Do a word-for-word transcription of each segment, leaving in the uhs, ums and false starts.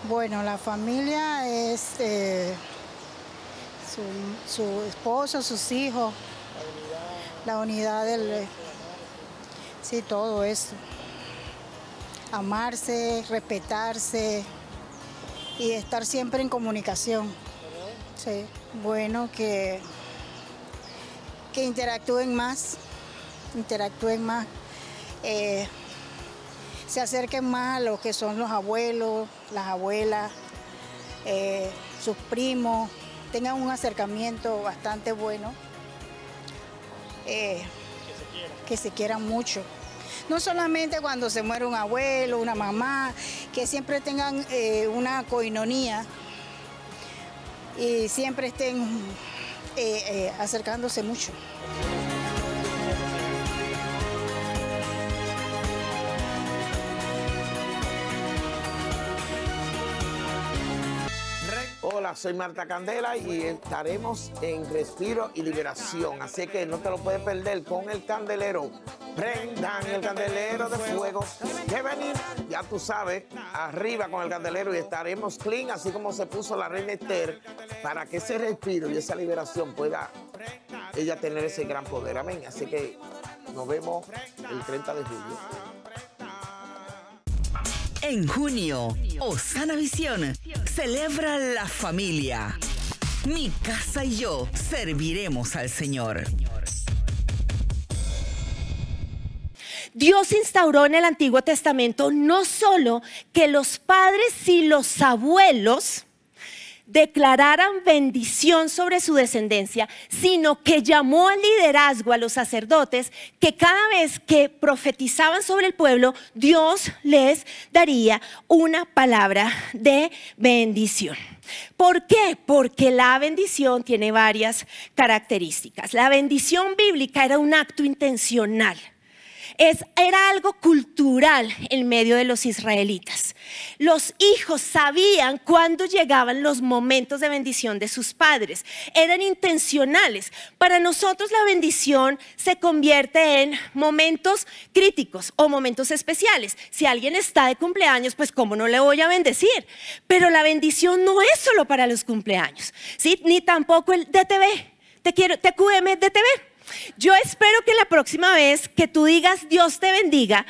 Bueno, la familia es eh, su, su esposo, sus hijos, la unidad del... Sí, todo eso. Amarse, respetarse y estar siempre en comunicación. Sí, bueno, que, que interactúen más, interactúen más, eh, se acerquen más a lo que son los abuelos, las abuelas, eh, sus primos, tengan un acercamiento bastante bueno, eh, que se quieran. que se quieran mucho. No solamente cuando se muere un abuelo, una mamá, que siempre tengan eh, una coinonía y siempre estén eh, eh, acercándose mucho. Hola, soy Marta Candela y estaremos en Respiro y Liberación, así que no te lo puedes perder con el candelero. Prendan el candelero de fuego, que venir, ya tú sabes, arriba con el candelero y estaremos clean, así como se puso la reina Esther, para que ese respiro y esa liberación pueda ella tener ese gran poder. Amén. Así que nos vemos el treinta de julio. En junio, Osana Visión celebra la familia. Mi casa y yo serviremos al Señor. Dios instauró en el Antiguo Testamento no solo que los padres y los abuelos declararan bendición sobre su descendencia, sino que llamó al liderazgo a los sacerdotes que cada vez que profetizaban sobre el pueblo, Dios les daría una palabra de bendición. ¿Por qué? Porque la bendición tiene varias características. La bendición bíblica era un acto intencional. Es, era algo cultural en medio de los israelitas. Los hijos sabían cuándo llegaban los momentos de bendición de sus padres. Eran intencionales. Para nosotros la bendición se convierte en momentos críticos o momentos especiales. Si alguien está de cumpleaños, pues ¿cómo no le voy a bendecir? Pero la bendición no es solo para los cumpleaños, ¿sí? Ni tampoco el D T V. Te quiero, T Q M, D T V. Yo espero que la próxima vez que tú digas Dios te bendiga,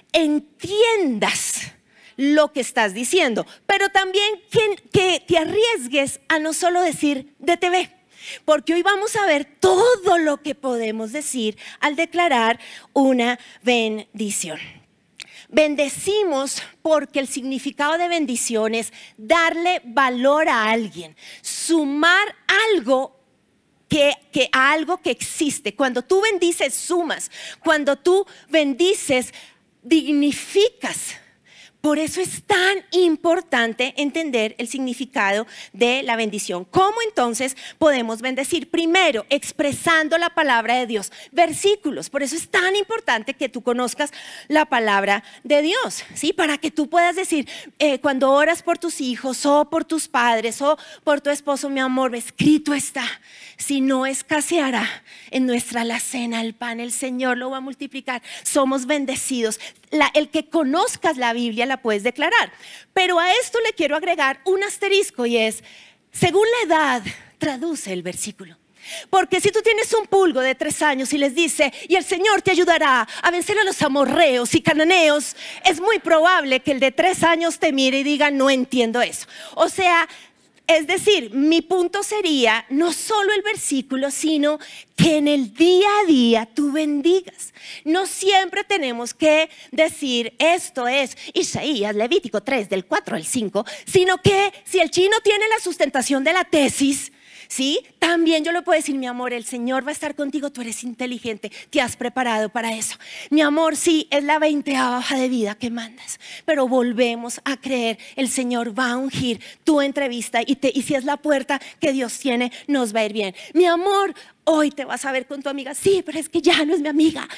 entiendas lo que estás diciendo, pero también que, que te arriesgues a no solo decir D T V, porque hoy vamos a ver todo lo que podemos decir al declarar una bendición. Bendecimos porque el significado de bendición es darle valor a alguien, sumar algo Que, que a algo que existe. Cuando tú bendices, sumas. Cuando tú bendices, dignificas. Por eso es tan importante entender el significado de la bendición. ¿Cómo entonces podemos bendecir? Primero, expresando la palabra de Dios. Versículos. Por eso es tan importante que tú conozcas la palabra de Dios, ¿sí? Para que tú puedas decir, eh, cuando oras por tus hijos o por tus padres o por tu esposo, mi amor, escrito está. Si no escaseará en nuestra alacena el pan, el Señor lo va a multiplicar. Somos bendecidos. La, el que conozcas la Biblia la puedes declarar. Pero a esto le quiero agregar un asterisco y es, según la edad, traduce el versículo. Porque si tú tienes un pulgo de tres años y les dice, y el Señor te ayudará a vencer a los amorreos y cananeos, es muy probable que el de tres años te mire y diga, no entiendo eso. O sea, es decir, mi punto sería no solo el versículo, sino que en el día a día tú bendigas. No siempre tenemos que decir esto es Isaías, Levítico tres, del cuatro al cinco, sino que si el chino tiene la sustentación de la tesis, ¿sí? También yo le puedo decir, mi amor, el Señor va a estar contigo, tú eres inteligente, te has preparado para eso. Mi amor, sí, es la veinteava hoja de vida que mandas, pero volvemos a creer, el Señor va a ungir tu entrevista y, te, y si es la puerta que Dios tiene, nos va a ir bien. Mi amor, hoy te vas a ver con tu amiga, sí, pero es que ya no es mi amiga,